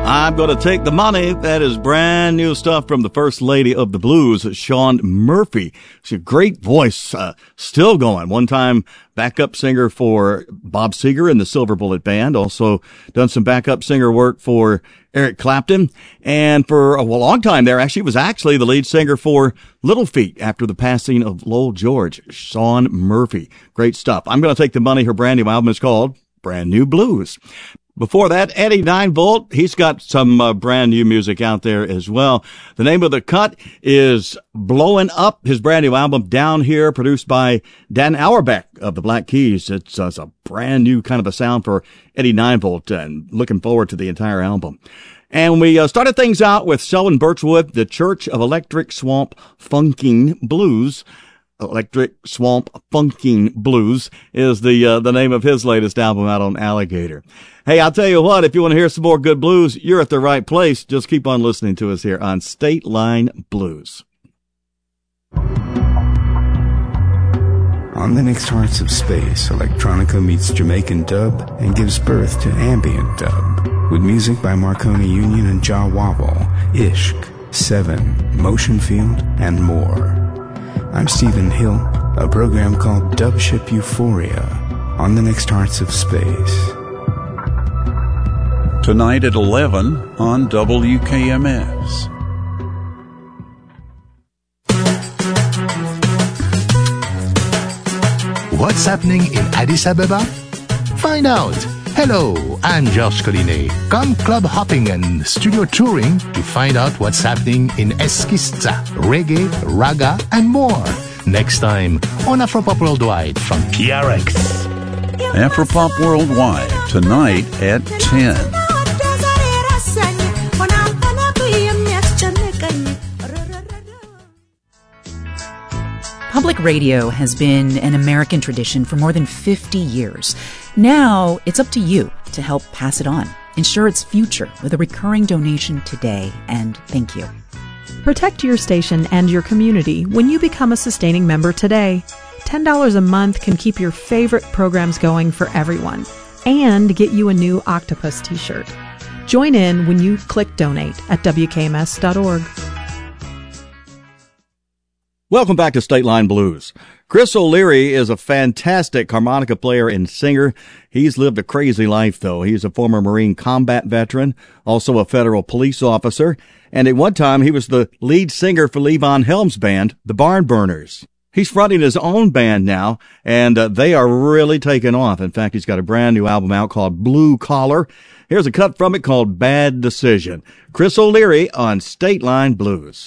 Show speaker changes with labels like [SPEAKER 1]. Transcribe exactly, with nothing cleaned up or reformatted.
[SPEAKER 1] I'm Gonna Take the Money. That is brand new stuff from the First Lady of the Blues, Shawn Murphy. She's a great voice, uh, still going. One time backup singer for Bob Seger in the Silver Bullet Band. Also done some backup singer work for Eric Clapton. And for a long time there, actually was actually the lead singer for Little Feat after the passing of Lowell George. Shawn Murphy. Great stuff. I'm Gonna Take the Money. Her brand new album is called Brand New Blues. Before that, Eddie nine volt, he's got some uh, brand new music out there as well. The name of the cut is Blowing Up, his brand new album, Down Here, produced by Dan Auerbach of the Black Keys. It's, uh, it's a brand new kind of a sound for Eddie nine volt, and looking forward to the entire album. And we uh, started things out with Selwyn Birchwood, The Church of Electric Swamp Funking Blues. Electric Swamp Funking Blues is the uh, the name of his latest album out on Alligator. Hey, I'll tell you what, if you want to hear some more good blues, you're at the right place. Just keep on listening to us here on State Line Blues.
[SPEAKER 2] On the next Hearts of Space, electronica meets Jamaican dub and gives birth to ambient dub, with music by Marconi Union and Jah Wobble, Ishq, Seven, Motion Field, and more. I'm Stephen Hill, a program called Dubship Euphoria on the next Hearts of Space.
[SPEAKER 3] Tonight at eleven on W K M S.
[SPEAKER 4] What's happening in Addis Ababa? Find out. Hello, I'm George Collinet. Come club hopping and studio touring to find out what's happening in Eskista, reggae, raga, and more. Next time on Afropop Worldwide from P R X.
[SPEAKER 3] Afropop Worldwide, tonight at ten.
[SPEAKER 5] Public radio has been an American tradition for more than fifty years. Now, it's up to you to help pass it on. Ensure its future with a recurring donation today, and thank you.
[SPEAKER 6] Protect your station and your community when you become a sustaining member today. ten dollars a month can keep your favorite programs going for everyone and get you a new Octopus t-shirt. Join in when you click donate at W K M S dot org.
[SPEAKER 1] Welcome back to State Line Blues. Chris O'Leary is a fantastic harmonica player and singer. He's lived a crazy life, though. He's a former Marine combat veteran, also a federal police officer, and at one time he was the lead singer for Levon Helm's band, the Barn Burners. He's fronting his own band now, and uh, they are really taking off. In fact, he's got a brand new album out called Blue Collar. Here's a cut from it called Bad Decision. Chris O'Leary on State Line Blues.